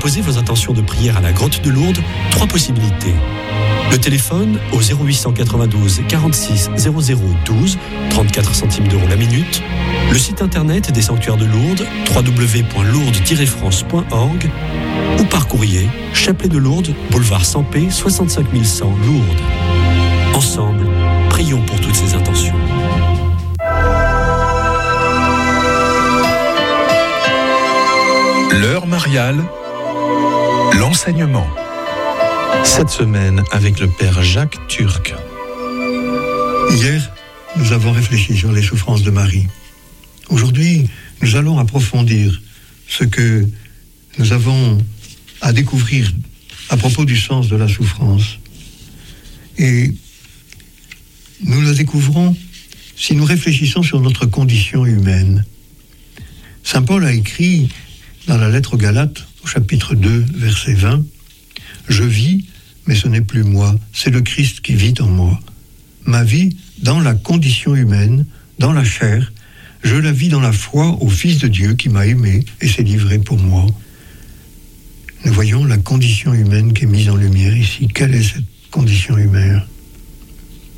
déposez vos intentions de prière à la grotte de Lourdes, 3 possibilités. Le téléphone au 0892 46 0012, 34 centimes d'euros la minute. Le site internet des sanctuaires de Lourdes, www.lourdes-france.org, ou par courrier, Chapelet de Lourdes, boulevard Sampé, 65 100 Lourdes. Ensemble, prions pour toutes ces intentions. L'heure mariale, l'enseignement. Cette semaine avec le Père Jacques Turc. Hier, nous avons réfléchi sur les souffrances de Marie. Aujourd'hui, nous allons approfondir ce que nous avons à découvrir à propos du sens de la souffrance. Et nous le découvrons si nous réfléchissons sur notre condition humaine. Saint Paul a écrit dans la lettre aux Galates, au chapitre 2, verset 20, « Je vis, mais ce n'est plus moi, c'est le Christ qui vit en moi. Ma vie, dans la condition humaine, dans la chair, je la vis dans la foi au Fils de Dieu qui m'a aimé et s'est livré pour moi. » Nous voyons la condition humaine qui est mise en lumière ici. Quelle est cette condition humaine ?